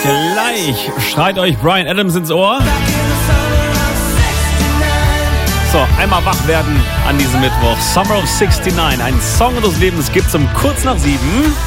Gleich schreit euch Bryan Adams ins Ohr. So, einmal wach werden an diesem Mittwoch. Summer of 69, ein Song des Lebens gibt's um kurz nach 7.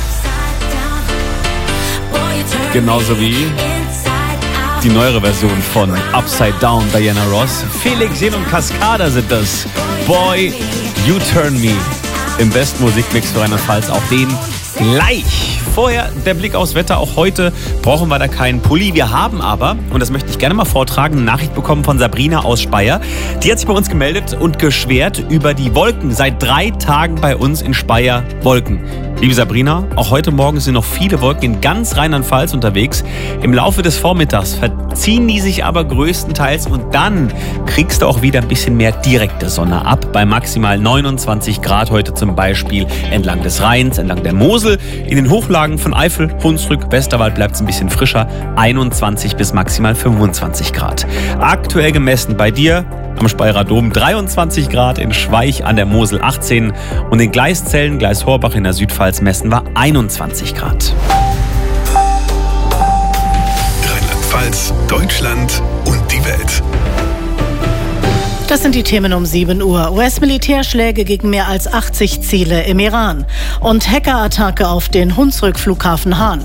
Genauso wie die neuere Version von Upside Down, Diana Ross. Felix Jen und Cascada sind das. Boy, You Turn Me. Im besten Musikmix für Rheinland-Pfalz auch den gleich. Vorher der Blick aufs Wetter. Auch heute brauchen wir da keinen Pulli. Wir haben aber, und das möchte ich gerne mal vortragen, eine Nachricht bekommen von Sabrina aus Speyer. Die hat sich bei uns gemeldet und geschwert über die Wolken. Seit 3 Tagen bei uns in Speyer Wolken. Liebe Sabrina, auch heute Morgen sind noch viele Wolken in ganz Rheinland-Pfalz unterwegs. Im Laufe des Vormittags verziehen die sich aber größtenteils und dann kriegst du auch wieder ein bisschen mehr direkte Sonne ab. Bei maximal 29 Grad heute zum Beispiel entlang des Rheins, entlang der Mosel. In den Hochlagen von Eifel, Hunsrück, Westerwald bleibt es ein bisschen frischer. 21 bis maximal 25 Grad. Aktuell gemessen bei dir am Speyerer Dom 23 Grad, in Schweich an der Mosel 18 und in Gleiszellen, Gleishorbach in der Südpfalz messen wir 21 Grad. Rheinland-Pfalz, Deutschland und die Welt. Das sind die Themen um 7 Uhr. US-Militärschläge gegen mehr als 80 Ziele im Iran und Hackerattacke auf den Hunsrück-Flughafen Hahn.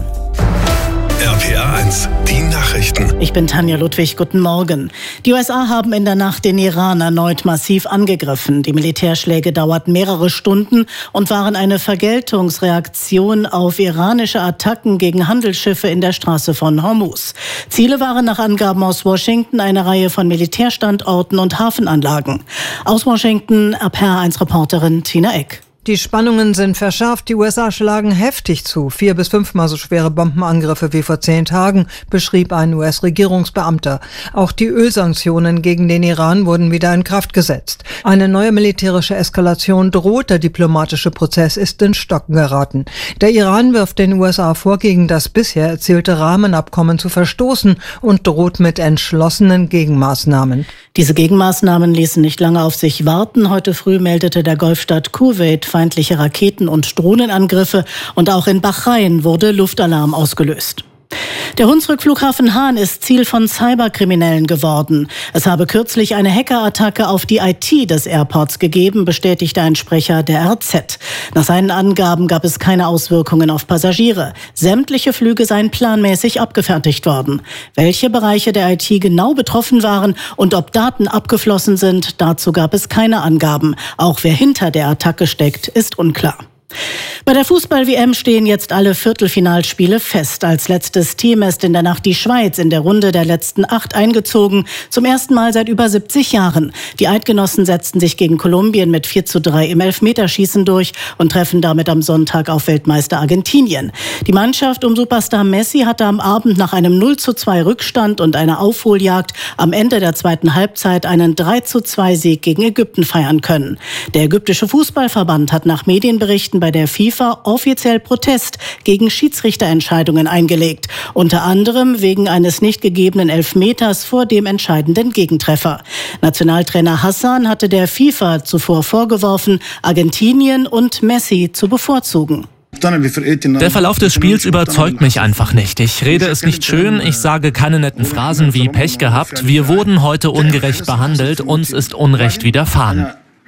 RPA 1, die Nachrichten. Ich bin Tanja Ludwig, guten Morgen. Die USA haben in der Nacht den Iran erneut massiv angegriffen. Die Militärschläge dauerten mehrere Stunden und waren eine Vergeltungsreaktion auf iranische Attacken gegen Handelsschiffe in der Straße von Hormuz. Ziele waren nach Angaben aus Washington eine Reihe von Militärstandorten und Hafenanlagen. Aus Washington, RPA 1-Reporterin Tina Eck. Die Spannungen sind verschärft. Die USA schlagen heftig zu. 4- bis 5-mal so schwere Bombenangriffe wie vor 10 Tagen, beschrieb ein US-Regierungsbeamter. Auch die Ölsanktionen gegen den Iran wurden wieder in Kraft gesetzt. Eine neue militärische Eskalation droht. Der diplomatische Prozess ist ins Stocken geraten. Der Iran wirft den USA vor, gegen das bisher erzielte Rahmenabkommen zu verstoßen und droht mit entschlossenen Gegenmaßnahmen. Diese Gegenmaßnahmen ließen nicht lange auf sich warten. Heute früh meldete der Golfstaat Kuwait feindliche Raketen- und Drohnenangriffe und auch in Bahrain wurde Luftalarm ausgelöst. Der Hunsrück-Flughafen Hahn ist Ziel von Cyberkriminellen geworden. Es habe kürzlich eine Hackerattacke auf die IT des Airports gegeben, bestätigte ein Sprecher der RZ. Nach seinen Angaben gab es keine Auswirkungen auf Passagiere. Sämtliche Flüge seien planmäßig abgefertigt worden. Welche Bereiche der IT genau betroffen waren und ob Daten abgeflossen sind, dazu gab es keine Angaben. Auch wer hinter der Attacke steckt, ist unklar. Bei der Fußball-WM stehen jetzt alle Viertelfinalspiele fest. Als letztes Team ist in der Nacht die Schweiz in der Runde der letzten 8 eingezogen. Zum ersten Mal seit über 70 Jahren. Die Eidgenossen setzten sich gegen Kolumbien mit 4:3 im Elfmeterschießen durch und treffen damit am Sonntag auf Weltmeister Argentinien. Die Mannschaft um Superstar Messi hatte am Abend nach einem 0:2 Rückstand und einer Aufholjagd am Ende der zweiten Halbzeit einen 3:2 Sieg gegen Ägypten feiern können. Der ägyptische Fußballverband hat nach Medienberichten bei der FIFA offiziell Protest gegen Schiedsrichterentscheidungen eingelegt. Unter anderem wegen eines nicht gegebenen Elfmeters vor dem entscheidenden Gegentreffer. Nationaltrainer Hassan hatte der FIFA zuvor vorgeworfen, Argentinien und Messi zu bevorzugen. Der Verlauf des Spiels überzeugt mich einfach nicht. Ich rede es nicht schön, ich sage keine netten Phrasen wie Pech gehabt. Wir wurden heute ungerecht behandelt, uns ist Unrecht widerfahren.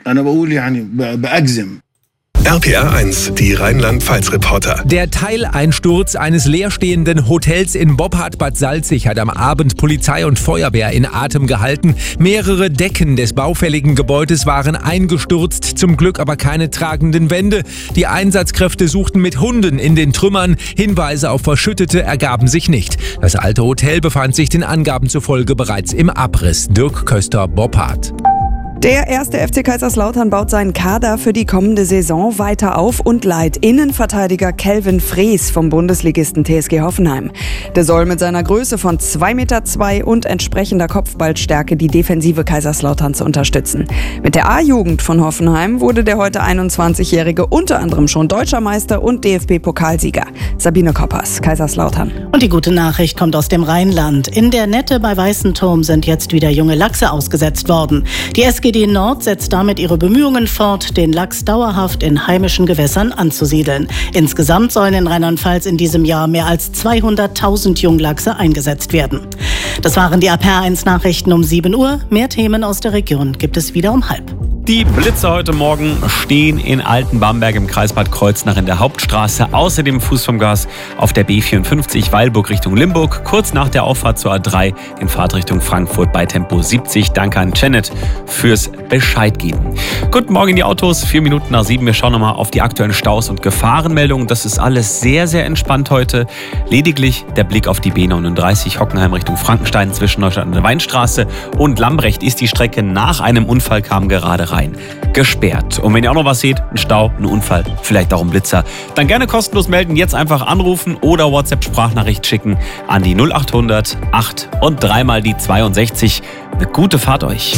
RPA 1, die Rheinland-Pfalz-Reporter. Der Teileinsturz eines leerstehenden Hotels in Boppard Bad Salzig hat am Abend Polizei und Feuerwehr in Atem gehalten. Mehrere Decken des baufälligen Gebäudes waren eingestürzt, zum Glück aber keine tragenden Wände. Die Einsatzkräfte suchten mit Hunden in den Trümmern. Hinweise auf Verschüttete ergaben sich nicht. Das alte Hotel befand sich den Angaben zufolge bereits im Abriss. Dirk Köster, Boppard. Der erste FC Kaiserslautern baut seinen Kader für die kommende Saison weiter auf und leiht Innenverteidiger Kelvin Frees vom Bundesligisten TSG Hoffenheim. Der soll mit seiner Größe von 2,2 Meter und entsprechender Kopfballstärke die Defensive Kaiserslauterns unterstützen. Mit der A-Jugend von Hoffenheim wurde der heute 21-Jährige unter anderem schon Deutscher Meister und DFB-Pokalsieger. Sabine Koppers, Kaiserslautern. Und die gute Nachricht kommt aus dem Rheinland. In der Nette bei Weißenturm sind jetzt wieder junge Lachse ausgesetzt worden. Die SG GD Nord setzt damit ihre Bemühungen fort, den Lachs dauerhaft in heimischen Gewässern anzusiedeln. Insgesamt sollen in Rheinland-Pfalz in diesem Jahr mehr als 200.000 Junglachse eingesetzt werden. Das waren die RPR1 Nachrichten um 7 Uhr. Mehr Themen aus der Region gibt es wieder um 12:30. Die Blitze heute Morgen stehen in Altenbamberg im Kreis Bad Kreuznach in der Hauptstraße. Außerdem Fuß vom Gas auf der B54 Weilburg Richtung Limburg. Kurz nach der Auffahrt zur A3 in Fahrtrichtung Frankfurt bei Tempo 70. Danke an Janet fürs Bescheid geben. Guten Morgen in die Autos, 4 Minuten nach 7. Wir schauen nochmal auf die aktuellen Staus und Gefahrenmeldungen. Das ist alles sehr, sehr entspannt heute. Lediglich der Blick auf die B39 Hockenheim Richtung Frankenstein zwischen Neustadt und der Weinstraße und Lambrecht ist die Strecke nach einem Unfall kam gerade rein gesperrt. Und wenn ihr auch noch was seht, ein Stau, ein Unfall, vielleicht auch ein Blitzer, dann gerne kostenlos melden, jetzt einfach anrufen oder WhatsApp-Sprachnachricht schicken an die 0800 8 und 3 mal die 62. Eine gute Fahrt euch.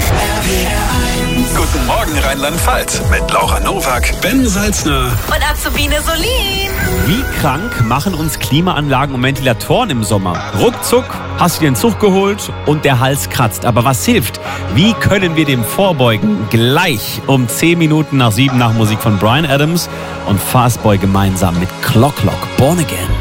Guten Morgen Rheinland-Pfalz mit Laura Nowak, Ben Salzner und Azubine Solin. Wie krank machen uns Klimaanlagen und Ventilatoren im Sommer? Ruckzuck hast du dir den Zug geholt und der Hals kratzt. Aber was hilft? Wie können wir dem vorbeugen? Gleich um 10 Minuten nach 7 nach Musik von Bryan Adams und Fastboy gemeinsam mit Clock Clock Born Again.